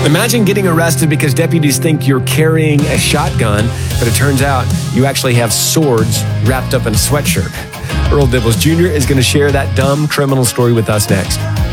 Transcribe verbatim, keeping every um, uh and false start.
Imagine getting arrested because deputies think you're carrying a shotgun, but it turns out you actually have swords wrapped up in a sweatshirt. Earl Dibbles Junior is going to share that dumb criminal story with us next.